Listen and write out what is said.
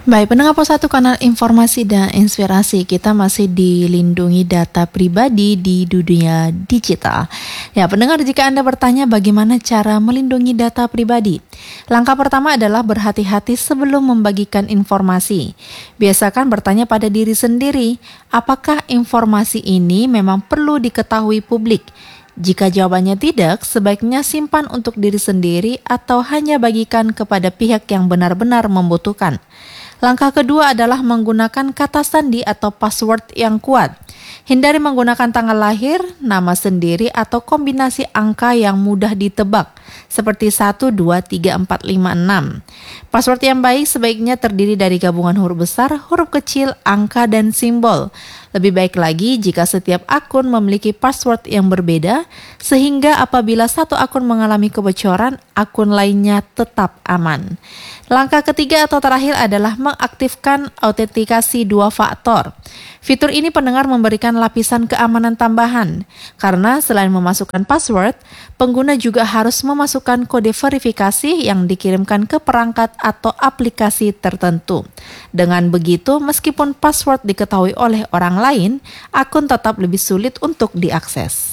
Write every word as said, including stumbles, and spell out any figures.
Baik, pendengar Pos satu Kanal Informasi dan Inspirasi, kita masih dilindungi data pribadi di dunia digital. Ya, pendengar, jika Anda bertanya bagaimana cara melindungi data pribadi, langkah pertama adalah berhati-hati sebelum membagikan informasi. Biasakan bertanya pada diri sendiri, apakah informasi ini memang perlu diketahui publik? Jika jawabannya tidak, sebaiknya simpan untuk diri sendiri atau hanya bagikan kepada pihak yang benar-benar membutuhkan. Langkah kedua adalah menggunakan kata sandi atau password yang kuat. Hindari menggunakan tanggal lahir, nama sendiri, atau kombinasi angka yang mudah ditebak, seperti satu, dua, tiga, empat, lima, enam. Password yang baik sebaiknya terdiri dari gabungan huruf besar, huruf kecil, angka, dan simbol. Lebih baik lagi jika setiap akun memiliki password yang berbeda, sehingga apabila satu akun mengalami kebocoran, akun lainnya tetap aman. Langkah ketiga atau terakhir adalah mengaktifkan autentikasi dua faktor. Fitur ini pendengar memberikan lapisan keamanan tambahan, karena selain memasukkan password, pengguna juga harus memasukkan kode verifikasi yang dikirimkan ke perangkat atau aplikasi tertentu. Dengan begitu, meskipun password diketahui oleh orang lain, akun tetap lebih sulit untuk diakses.